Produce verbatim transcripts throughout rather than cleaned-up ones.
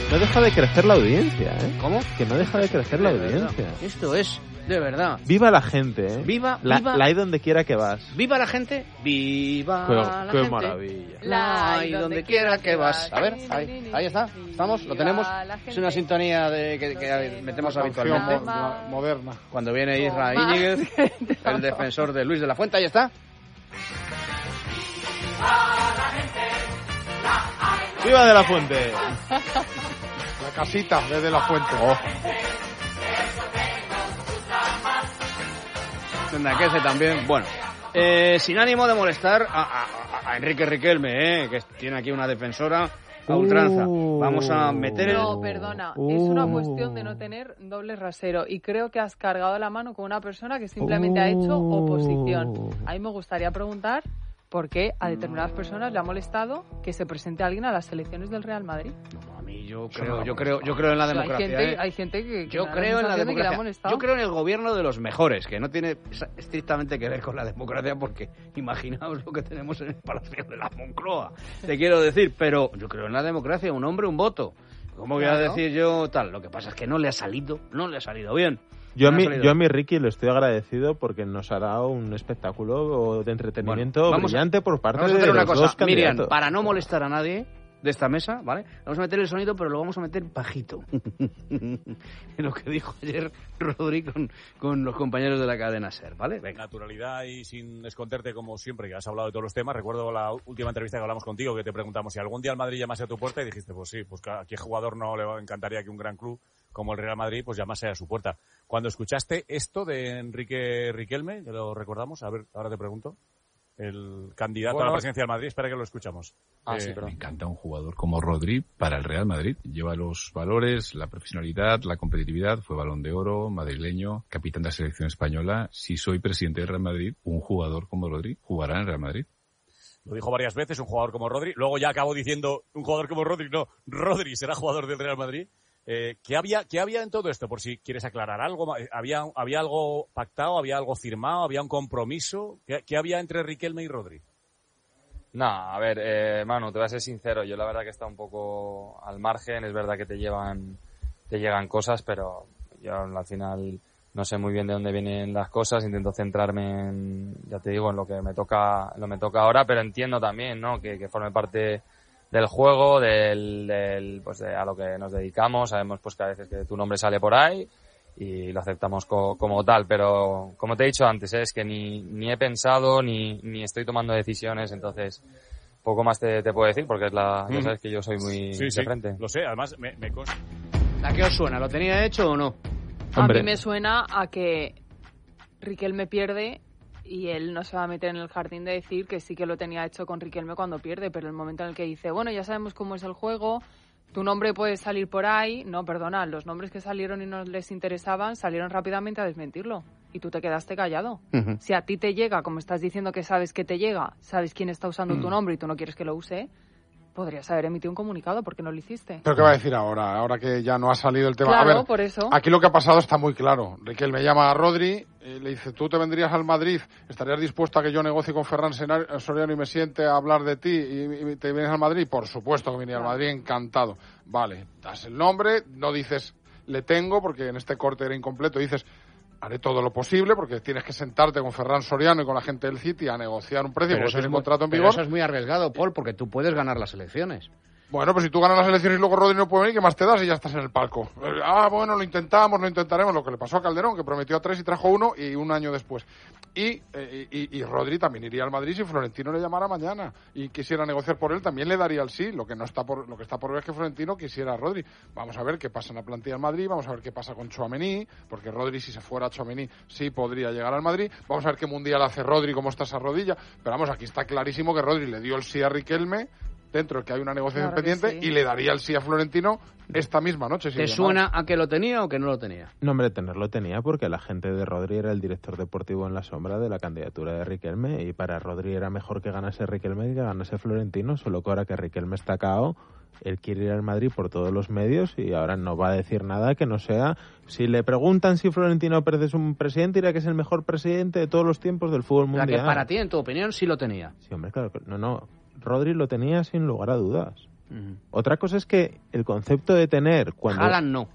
no deja de crecer la audiencia, ¿eh? ¿Cómo? Que no deja de crecer la audiencia. Esto es, de verdad. Viva la gente, ¿eh? Viva, la, viva. La hay donde quiera que vas. Viva la gente. Viva Qué, la qué gente. maravilla. La hay donde quiera que vas. A ver, ahí, ahí está. Estamos, lo tenemos. Es una sintonía de que, que metemos habitualmente. Mo- moderna. Cuando viene Isra Íñiguez, el defensor de Luis de la Fuente, ahí está. ¡Viva de la Fuente! La casita desde la Fuente. Oh. Tendrá que ser también. Bueno, eh, sin ánimo de molestar a, a, a Enrique Riquelme, eh, que tiene aquí una defensora a ultranza. Vamos a meter el... No, perdona, uh. es una cuestión de no tener doble rasero y creo que has cargado la mano con una persona que simplemente uh. ha hecho oposición. A mí me gustaría preguntar por qué a determinadas personas le ha molestado que se presente alguien a las elecciones del Real Madrid. No, a mí yo creo, yo creo, yo creo en la democracia. Hay gente, ¿eh? hay gente que, que yo creo en la de democracia. Yo creo en el gobierno de los mejores, que no tiene estrictamente que ver con la democracia, porque imaginaos lo que tenemos en el Palacio de la Moncloa. Te quiero decir, pero yo creo en la democracia, un hombre, un voto. ¿Cómo voy a claro. decir yo tal? Lo que pasa es que no le ha salido, no le ha salido bien. Yo a, mi, yo a mi Ricky le estoy agradecido porque nos ha dado un espectáculo de entretenimiento bueno, brillante a, por parte vamos a hacer de una los cosa, dos Miriam, candidatos. Para no molestar a nadie de esta mesa, ¿vale? Vamos a meter el sonido, pero lo vamos a meter bajito. Lo que dijo ayer Rodri con, con los compañeros de la cadena SER, ¿vale? Venga. Naturalidad y sin esconderte, como siempre, que has hablado de todos los temas. Recuerdo la última entrevista que hablamos contigo, que te preguntamos si algún día el Madrid llamase a tu puerta y dijiste, pues sí, pues a qué jugador no le encantaría que un gran club como el Real Madrid pues llamase a su puerta. Cuando escuchaste esto de Enrique Riquelme, que lo recordamos, a ver, ahora te pregunto, el candidato bueno, a la presidencia del Madrid, espera que lo escuchamos. Ah, eh, sí, me encanta un jugador como Rodri para el Real Madrid. Lleva los valores, la profesionalidad, la competitividad, fue Balón de Oro, madrileño, capitán de la selección española. Si soy presidente del Real Madrid, un jugador como Rodri jugará en el Real Madrid. Lo dijo varias veces, un jugador como Rodri. Luego ya acabó diciendo, un jugador como Rodri, no, Rodri será jugador del Real Madrid. Eh, ¿qué había, qué había en todo esto? Por si quieres aclarar algo. ¿Había, había algo pactado? ¿Había algo firmado? ¿Había un compromiso? ¿Qué, qué había entre Riquelme y Rodri? No, a ver, eh, Manu, te voy a ser sincero. Yo la verdad que está un poco al margen. Es verdad que te llevan, te llegan cosas, pero yo al final no sé muy bien de dónde vienen las cosas. Intento centrarme en, ya te digo, en lo que me toca, lo me toca ahora, pero entiendo también, ¿no? Que, que forme parte del juego, del, del pues de, a lo que nos dedicamos. Sabemos pues que a veces que tu nombre sale por ahí y lo aceptamos co, como tal, pero como te he dicho antes, ¿eh? Es que ni, ni he pensado ni, ni estoy tomando decisiones, entonces poco más te, te puedo decir porque es la, mm. ya sabes que yo soy muy sí, de sí, frente. Lo sé, además me, me consta. ¿A qué os suena? ¿Lo tenía hecho o no? Hombre. A mí me suena a que Riquelme pierde y él no se va a meter en el jardín de decir que sí que lo tenía hecho con Riquelme cuando pierde, pero el momento en el que dice, bueno, ya sabemos cómo es el juego, tu nombre puede salir por ahí. No, perdona, los nombres que salieron y no les interesaban salieron rápidamente a desmentirlo y tú te quedaste callado. Uh-huh. Si a ti te llega, como estás diciendo que sabes que te llega, sabes quién está usando uh-huh. tu nombre y tú no quieres que lo use, podrías haber emitido un comunicado, ¿por qué no lo hiciste? ¿Pero qué va a decir ahora? Ahora que ya no ha salido el tema. Claro, a ver, por eso. Aquí lo que ha pasado está muy claro. Riquelme llama a Rodri y le dice, ¿tú te vendrías al Madrid? ¿Estarías dispuesto a que yo negocie con Ferran Soriano y me siente a hablar de ti y, y te vienes al Madrid? Por supuesto que venía al Madrid, encantado. Vale, das el nombre, no dices le tengo, porque en este corte era incompleto, dices haré todo lo posible, porque tienes que sentarte con Ferran Soriano y con la gente del City a negociar un precio, porque tiene un contrato en vigor. Pero eso es muy arriesgado, Paul, porque tú puedes ganar las elecciones. Bueno, pues si tú ganas las elecciones y luego Rodri no puede venir, ¿qué más te das? Y ya estás en el palco. Ah, bueno, lo intentamos, lo intentaremos. Lo que le pasó a Calderón, que prometió a tres y trajo uno, y un año después. Y, eh, y, y Rodri también iría al Madrid si Florentino le llamara mañana y quisiera negociar por él, también le daría el sí. Lo que no está por, lo que está por ver es que Florentino quisiera a Rodri. Vamos a ver qué pasa en la plantilla del Madrid, vamos a ver qué pasa con Tchouaméni, porque Rodri, si se fuera a Tchouaméni, sí podría llegar al Madrid. Vamos a ver qué mundial hace Rodri, cómo está esa rodilla. Pero vamos, aquí está clarísimo que Rodri le dio el sí a Riquelme, dentro de que hay una negociación claro pendiente, sí. Y le daría el sí a Florentino esta misma noche. Si ¿Te suena a que lo tenía o que no lo tenía? No, hombre, tenerlo tenía porque la gente de Rodri era el director deportivo en la sombra de la candidatura de Riquelme y para Rodri era mejor que ganase Riquelme que ganase Florentino, solo que ahora que Riquelme está cao, él quiere ir al Madrid por todos los medios y ahora no va a decir nada que no sea... Si le preguntan si Florentino Pérez es un presidente, dirá que es el mejor presidente de todos los tiempos del fútbol mundial. O sea, que para ti, en tu opinión, sí lo tenía. Sí, hombre, claro. No, no. Rodri lo tenía sin lugar a dudas. Uh-huh. Otra cosa es que el concepto de tener... cuando Haaland no.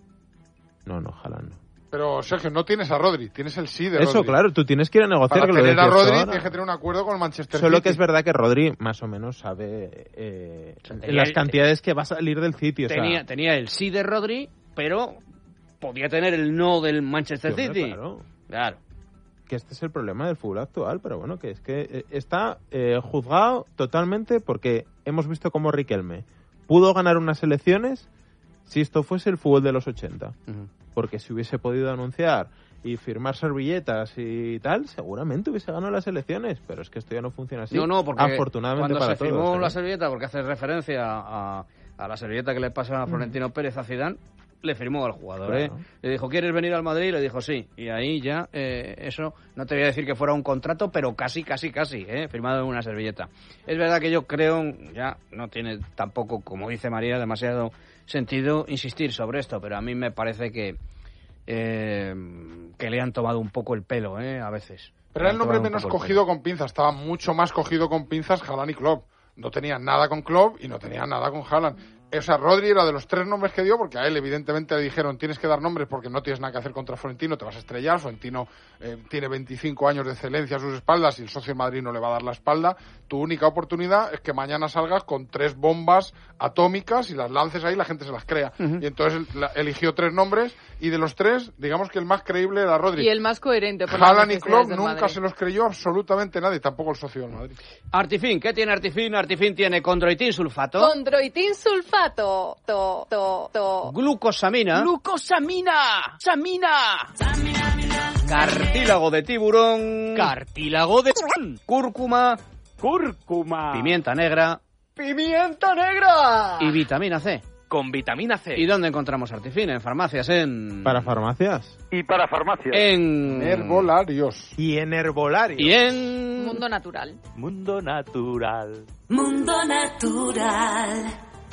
No, no, Haaland no. Pero, Sergio, no tienes a Rodri, tienes el sí de Eso, Rodri. claro, tú tienes que ir a negociar. Para que lo tener a decías tú Rodri ahora. tienes que tener un acuerdo con el Manchester Solo City. que es verdad que Rodri más o menos sabe eh, O sea, tenía las el- cantidades que va a salir del sitio. O sea, Tenía, tenía el sí de Rodri, pero podía tener el no del Manchester sí, hombre, City. claro. Claro. Que este es el problema del fútbol actual, pero bueno, que es que eh, está eh, juzgado totalmente porque hemos visto cómo Riquelme pudo ganar unas elecciones si esto fuese el fútbol de los ochenta. Uh-huh. Porque si hubiese podido anunciar y firmar servilletas y tal, seguramente hubiese ganado las elecciones, pero es que esto ya no funciona así. No, no, porque afortunadamente cuando para se firmó todos, ¿eh? la servilleta, porque hace referencia a, a la servilleta que le pasó a Florentino Pérez a Zidane, le firmó al jugador, ¿eh? Claro. Le dijo, ¿quieres venir al Madrid? Y le dijo, sí. Y ahí ya, eh, eso, no te voy a decir que fuera un contrato, pero casi, casi, casi, ¿eh? Firmado en una servilleta. Es verdad que yo creo, ya no tiene tampoco, como dice María, demasiado sentido insistir sobre esto, pero a mí me parece que, eh, que le han tomado un poco el pelo, ¿eh? A veces. Pero Le era han el nombre tomado un menos poco el cogido con pinzas, estaba mucho más cogido con pinzas Haaland y Klopp. No tenían nada con Klopp y no tenían nada con Haaland. O sea, Rodri era de los tres nombres que dio, porque a él evidentemente le dijeron tienes que dar nombres porque no tienes nada que hacer contra Florentino, te vas a estrellar. Florentino eh, tiene veinticinco años de excelencia a sus espaldas y el socio en Madrid no le va a dar la espalda. Tu única oportunidad es que mañana salgas con tres bombas atómicas y las lances ahí y la gente se las crea. Uh-huh. Y entonces él, la, eligió tres nombres y de los tres, digamos que el más creíble era Rodri. Y el más coherente. Por las Haaland y necesidades Klopp del nunca Madrid. se los creyó absolutamente nadie, tampoco el socio del Madrid. Artifin, ¿qué tiene Artifin? Artifin tiene condroitin sulfato, Condroitin sulfato. To, to, to. glucosamina, ¡Glucosamina! ¡Samina! cartílago de tiburón, ¡Cartílago de... cúrcuma, ¡Cúrcuma! pimienta negra ¡Pimienta negra! y vitamina C. Con vitamina C. ¿Y dónde encontramos Artifin? En farmacias, en... Para farmacias. Y para farmacia. En... Herbolarios. Y en herbolario. Y en... Mundo natural. Mundo natural. Mundo natural.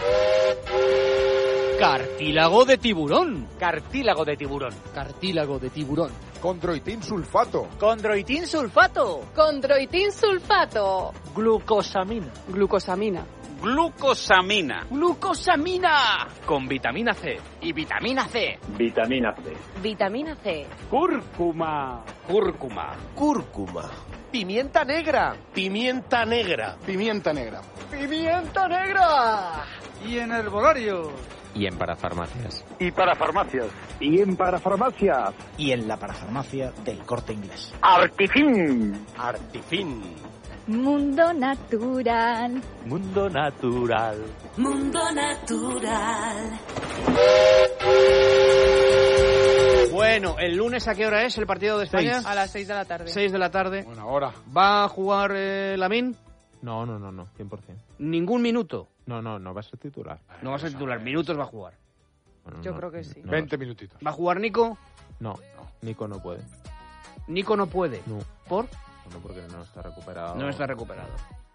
Cartílago de tiburón. Cartílago de tiburón. Cartílago de tiburón. Condroitin sulfato. Condroitin sulfato. Condroitin sulfato. Glucosamina. Glucosamina. Glucosamina. Glucosamina. Con vitamina C. Y vitamina C. Vitamina C. Vitamina C. Cúrcuma. Cúrcuma. Cúrcuma. Pimienta negra. Pimienta negra. Pimienta negra. Pimienta negra. Y en herbolario. Y en parafarmacias. Y para farmacias. Y en parafarmacias. Y en la parafarmacia del Corte Inglés. Artifin. Artifin. Mundo natural. Mundo natural. Mundo natural. Bueno, ¿el lunes a qué hora es el partido de España? A las seis de la tarde. seis de la tarde. Buena hora. ¿Va a jugar eh, Lamine? No, no, no, no, cien por ciento. Ningún minuto. No, no, no va a ser titular. No va a ser titular, minutos va a jugar. Bueno, Yo no, creo que sí. no, veinte minutitos. ¿Va a jugar Nico? No, Nico no puede. Nico no puede. No, ¿Por? no porque no está recuperado. No está recuperado.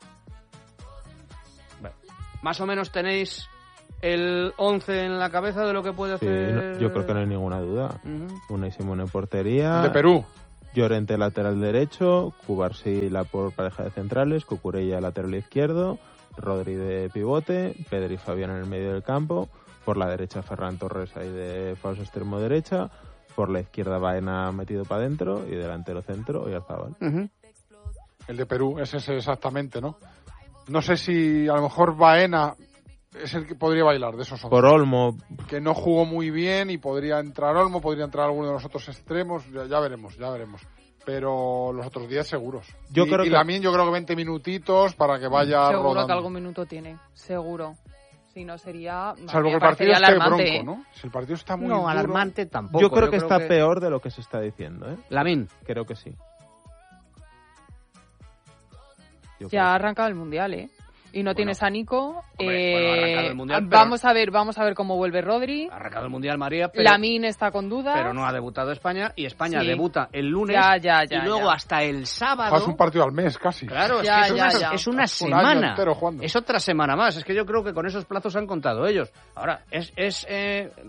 Bueno, más o menos tenéis el once en la cabeza de lo que puede Sí, hacer... no, yo creo que no hay ninguna duda. Ujú. Unai Simón en portería. De Perú. Llorente lateral derecho, Cubarsí la por pareja de centrales, Cucurella lateral izquierdo, Rodri de pivote, Pedri y Fabián en el medio del campo, por la derecha Ferran Torres ahí de falso extremo derecha, por la izquierda Baena metido para adentro y delantero centro Oyarzabal. Uh-huh. El de Perú, es ese exactamente, ¿no? No sé si a lo mejor Baena es el que podría bailar de esos once. Por Olmo, Que no jugó muy bien y podría entrar Olmo, podría entrar alguno de los otros extremos, ya, ya veremos, ya veremos. Pero los otros diez seguros. Yo y, creo y que- Lamine yo creo que veinte minutitos para que vaya Seguro rodando. que algún minuto tiene. Seguro. Si no sería... Salvo que me el partido parecería esté alarmante, bronco, ¿eh? ¿no? Si el partido está muy No, duro- alarmante tampoco. yo creo que está peor de lo que se está diciendo, ¿eh? Lamine. Creo que sí. Yo Ya ha creo. arrancado el Mundial, ¿eh? Y no tienes a Nico. Hombre, eh, bueno, ha arrancado el Mundial, pero- vamos a ver, vamos a ver cómo vuelve Rodri. Ha arrancado el Mundial María, pero, Lamine está con dudas. pero no ha debutado España y España Sí. debuta el lunes Ya, ya, ya, y luego ya. hasta el sábado... Juegas un partido al mes casi. Claro, es, Ya, que es, ya, una, ya. es una Un año semana. entero jugando. Es otra semana más. Es que yo creo que con esos plazos han contado ellos. Ahora, es, es eh,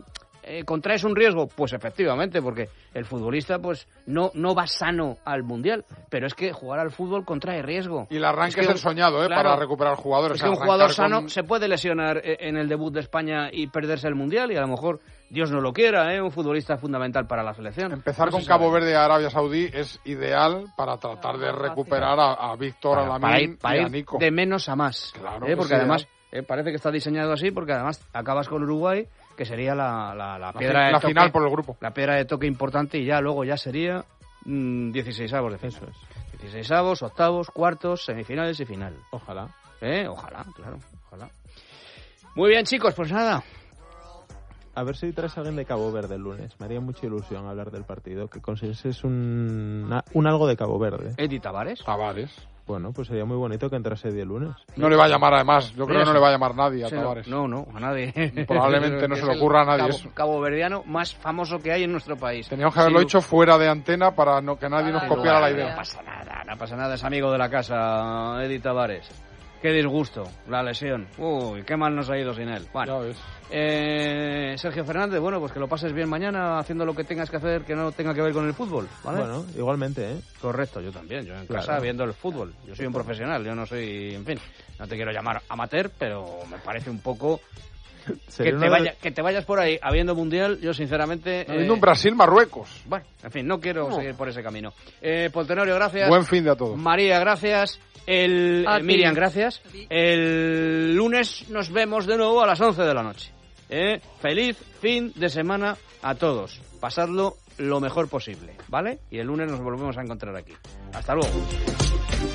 eh, contraes un riesgo, pues efectivamente, porque el futbolista pues no no va sano al Mundial, pero es que jugar al fútbol contrae riesgo. Y el arranque es, que es un, el soñado, ¿eh? claro, para recuperar jugadores. Es que un jugador con... sano se puede lesionar en el debut de España y perderse el Mundial, y a lo mejor Dios no lo quiera, ¿eh? Un futbolista fundamental para la selección. Empezar no con Cabo Verde y Arabia Saudí es ideal para tratar de recuperar a, a Víctor, a Lamine y a Nico. De menos a más. Claro, ¿eh? Porque sí, además eh, parece que está diseñado así, porque además acabas con Uruguay, que sería la, la, la piedra la, de la toque, final por el grupo. La piedra de toque importante, y ya luego ya sería mmm, dieciseisavos de final. Eso es. dieciseisavos, octavos, cuartos, semifinales y final. Ojalá. ¿Eh? Ojalá, claro, ojalá. Muy bien, chicos, pues nada. A ver si traes a alguien de Cabo Verde el lunes. Me haría mucha ilusión hablar del partido. Que consiguieses un, una, un algo de Cabo Verde. ¿Eddie Tavares? Tavares. Bueno, pues sería muy bonito que entrase Eddie el lunes. No le va a llamar además. Yo creo Mira, que no le va a llamar nadie a sí, Tavares. No, no, a nadie. Probablemente no se le ocurra a nadie cabo, eso. Caboverdiano más famoso que hay en nuestro país. Teníamos que haberlo sí, hecho fuera de antena para no, que nadie nos no, copiara no, la idea. No pasa nada, no pasa nada. Es amigo de la casa, Eddie Tavares. Qué disgusto, la lesión. Uy, qué mal nos ha ido sin él. Bueno, eh, Sergio Fernández, bueno, pues que lo pases bien mañana haciendo lo que tengas que hacer que no tenga que ver con el fútbol, ¿vale? Bueno, igualmente, ¿eh? Correcto, yo también, yo en claro. casa viendo el fútbol. Yo soy un profesional, yo no soy, en fin, no te quiero llamar amateur, pero me parece un poco... Que te, vaya, que te vayas por ahí habiendo mundial, yo sinceramente... Habiendo eh, un Brasil-Marruecos. Bueno, en fin, no quiero no. seguir por ese camino. Eh, Poltenorio, gracias. Buen fin de a todos. María, gracias. El, a eh, Miriam, gracias. El lunes nos vemos de nuevo a las once de la noche. Eh, feliz fin de semana a todos. Pasadlo lo mejor posible, ¿vale? Y el lunes nos volvemos a encontrar aquí. Hasta luego.